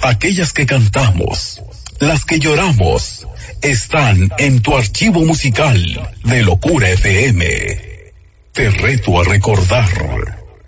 aquellas que cantamos, las que lloramos, están en tu archivo musical de Locura FM. Te reto a recordar.